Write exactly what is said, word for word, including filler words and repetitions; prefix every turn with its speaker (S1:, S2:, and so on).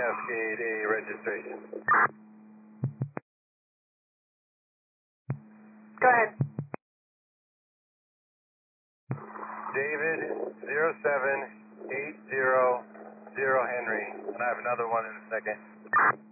S1: Cascade A registration.
S2: Go ahead.
S1: David zero seven eight zero zero Henry. And I have another one in a second.